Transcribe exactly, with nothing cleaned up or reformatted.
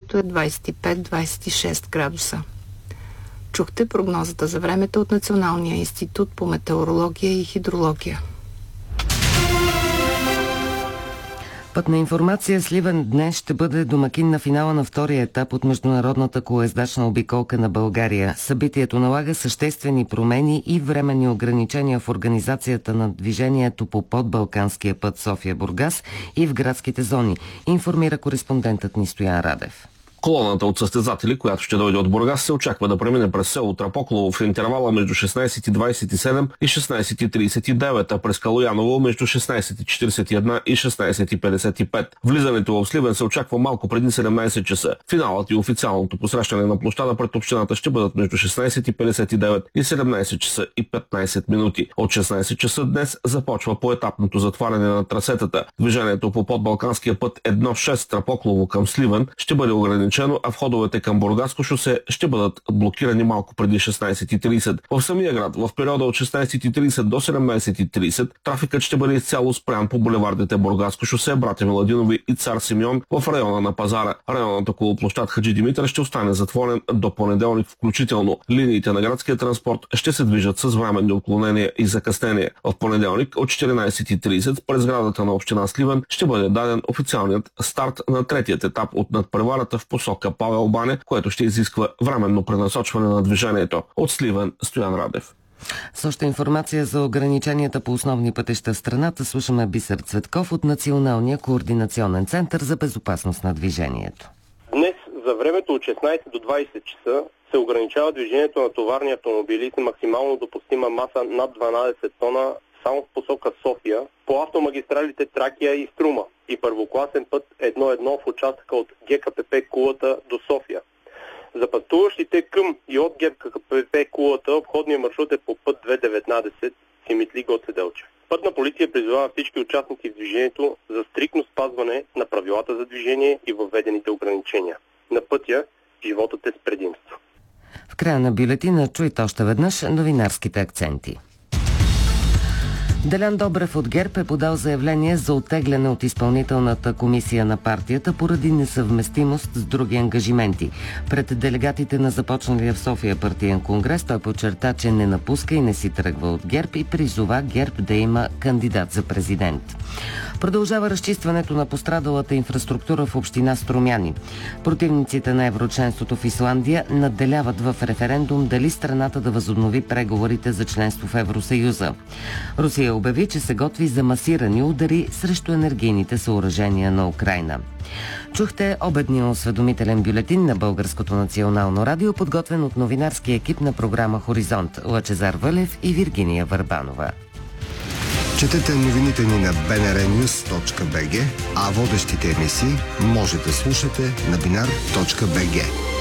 където е двадесет и пет до двадесет и шест градуса. Чухте прогнозата за времето от Националния институт по метеорология и хидрология. Пътна информация. Сливен днес ще бъде домакин на финала на втория етап от международната колоездачна обиколка на България. Събитието налага съществени промени и временни ограничения в организацията на движението по подбалканския път София-Бургас и в градските зони, информира кореспондентът ни Стоян Радев. Колоната от състезатели, която ще дойде от Бургас, се очаква да премине през село Трапоколово в интервала между шестнадесет и двадесет и седем и шестнадесет и тридесет и девет, а през Калояново между шестнадесет и четиридесет и една и шестнадесет и петдесет и пет. Влизането в Сливен се очаква малко преди седемнадесет часа. Финалът и официалното посрещане на площада пред общината ще бъдат между шестнадесет и петдесет и девет и седемнадесет часа и петнадесет минути. От шестнадесет часа днес започва поетапното затваряне на трасетата. Движението по подбалканския път едно шест Трапоколово към Сливен ще бъде ограничено, а входовете към Бургаско шосе ще бъдат блокирани малко преди шестнадесет и тридесет. В самия град в периода от шестнадесет и тридесет до седемнадесет и тридесет трафикът ще бъде изцяло спрян по булевардите Бургаско шосе, Братя Миладинови и Цар Симеон в района на пазара. Районът около площад Хаджи Димитър ще остане затворен до понеделник включително. Линиите на градския транспорт ще се движат с временни отклонения и закъснения. В понеделник от четиринадесет и тридесет през сградата на община Сливен ще бъде даден официалният старт на третият етап от надпреварата в посока Павел Баня, което ще изисква временно пренасочване на движението. От Сливен, Стоян Радев. С още информация за ограниченията по основни пътища в страната слушаме Бисер Цветков от Националния координационен център за безопасност на движението. Днес за времето от шестнадесет до двадесет часа се ограничава движението на товарни автомобили с максимално допустима маса над дванадесет тона само в посока София по автомагистралите Тракия и Струма и първокласен път едно едно в участъка от ГКПП Кулата до София. За пътуващите към и от ГКПП Кулата обходният маршрут е по път две деветнадесет Симитли Гоце Делчев. Пътна полиция призовава всички участници в движението за стриктно спазване на правилата за движение и въведените ограничения. На пътя животът е с предимство. В края на бюлетина чуйте още веднъж новинарските акценти. Делян Добрев от ГЕРБ е подал заявление за оттегляне от изпълнителната комисия на партията поради несъвместимост с други ангажименти. Пред делегатите на започналия в София партиен конгрес той подчерта, че не напуска и не си тръгва от ГЕРБ и призова ГЕРБ да има кандидат за президент. Продължава разчистването на пострадалата инфраструктура в община Струмяни. Противниците на еврочленството в Исландия надделяват в референдум дали страната да възобнови преговорите за членство в Евросъюза. Русия обяви, че се готви за масирани удари срещу енергийните съоръжения на Украйна. Чухте обедния осведомителен бюлетин на Българското национално радио, подготвен от новинарски екип на програма Хоризонт Лъчезар Вълев и Виргиния Върбанова. Четете новините ни на би ен ар нюз точка би джи, а водещите емисии може да слушате на бинар точка би джи.